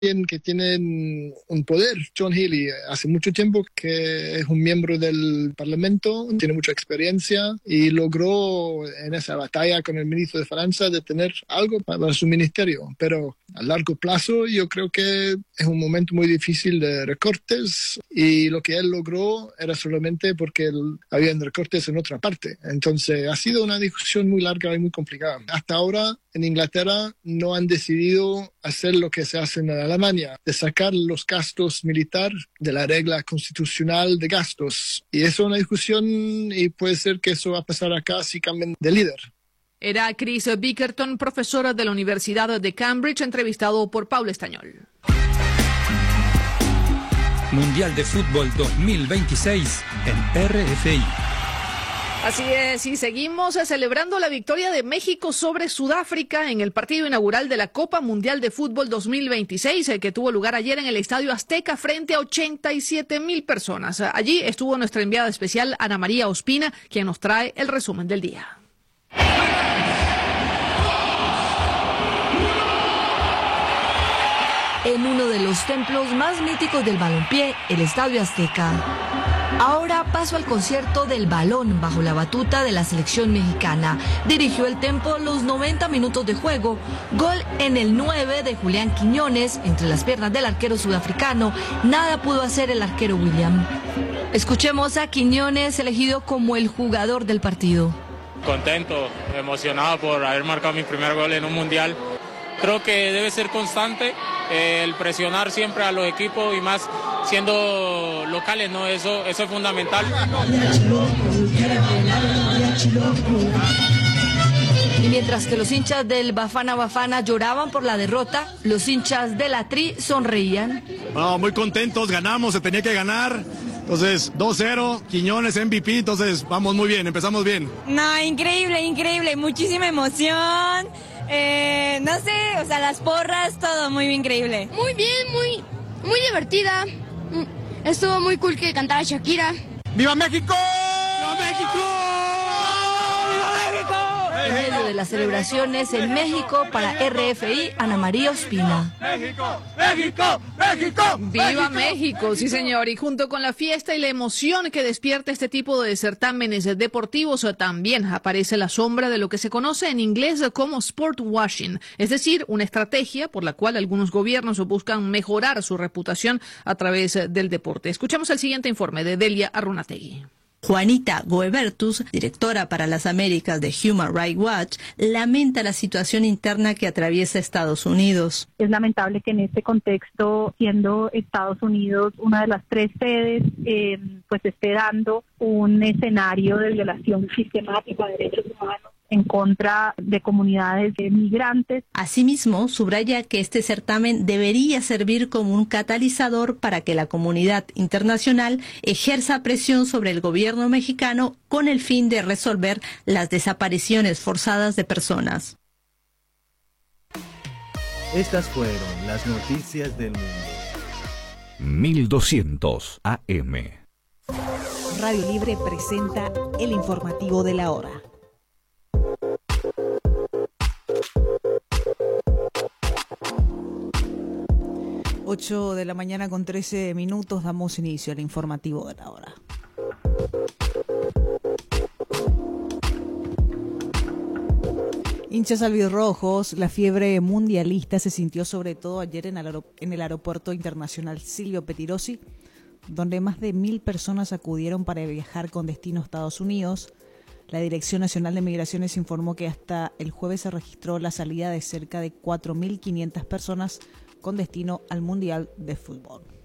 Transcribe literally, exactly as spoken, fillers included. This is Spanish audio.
que tienen un poder. John Healey hace mucho tiempo que es un miembro del Parlamento, tiene mucha experiencia y logró en esa batalla con el ministro de Francia de tener algo para su ministerio. Pero a largo plazo yo creo que es un momento muy difícil de recortes y lo que él logró era solamente porque había recortes en otra parte. Entonces ha sido una discusión muy larga y muy complicada. Hasta ahora en Inglaterra no han decidido hacer lo que se hace en Alemania, de sacar los gastos militares de la regla constitucional de gastos. Y eso es una discusión y puede ser que eso va a pasar acá si cambian de líder. Era Chris Bickerton, profesora de la Universidad de Cambridge, entrevistado por Paula Estañol. Mundial de Fútbol dos mil veintiséis en R F I. Así es, y seguimos celebrando la victoria de México sobre Sudáfrica en el partido inaugural de la Copa Mundial de Fútbol dos mil veintiséis, que tuvo lugar ayer en el Estadio Azteca frente a ochenta y siete mil personas. Allí estuvo nuestra enviada especial Ana María Ospina, quien nos trae el resumen del día. En uno de los templos más míticos del balompié, el Estadio Azteca. Ahora paso al concierto del balón bajo la batuta de la selección mexicana. Dirigió el Tempo los noventa minutos de juego. Gol en el nueve de Julián Quiñones, entre las piernas del arquero sudafricano. Nada pudo hacer el arquero William. Escuchemos a Quiñones, elegido como el jugador del partido. Contento, emocionado por haber marcado mi primer gol en un mundial. Creo que debe ser constante eh, el presionar siempre a los equipos y más siendo locales, ¿no? Eso, eso es fundamental. Y mientras que los hinchas del Bafana Bafana lloraban por la derrota, los hinchas de la Tri sonreían. No, muy contentos, ganamos, se tenía que ganar. Entonces, dos cero, Quiñones M V P, entonces vamos muy bien, empezamos bien. No, increíble, increíble, muchísima emoción. Eh, no sé, o sea, las porras, todo muy increíble. Muy bien, muy, muy divertida. Estuvo muy cool que cantara Shakira. ¡Viva México! ¡Viva México! En medio de las celebraciones en México, para R F I, Ana María Ospina. ¡México! ¡México! ¡México! ¡Viva México! Sí, señor. Y junto con la fiesta y la emoción que despierta este tipo de certámenes deportivos, también aparece la sombra de lo que se conoce en inglés como sport washing, es decir, una estrategia por la cual algunos gobiernos buscan mejorar su reputación a través del deporte. Escuchamos el siguiente informe de Delia Arrunategui. Juanita Goebertus, directora para las Américas de Human Rights Watch, lamenta la situación interna que atraviesa Estados Unidos. Es lamentable que en este contexto, siendo Estados Unidos una de las tres sedes, eh, pues esté dando un escenario de violación sistemática de derechos humanos en contra de comunidades de migrantes. Asimismo, subraya que este certamen debería servir como un catalizador para que la comunidad internacional ejerza presión sobre el gobierno mexicano con el fin de resolver las desapariciones forzadas de personas. Estas fueron las noticias del mundo. mil doscientos A M. Radio Libre presenta el informativo de la hora. ocho de la mañana con trece minutos, damos inicio al informativo de la hora. Hinchas albirrojos, la fiebre mundialista se sintió sobre todo ayer en el, aer- en el aeropuerto internacional Silvio Pettirossi, donde más de mil personas acudieron para viajar con destino a Estados Unidos. La Dirección Nacional de Migraciones informó que hasta el jueves se registró la salida de cerca de cuatro mil quinientas personas con destino al Mundial de Fútbol.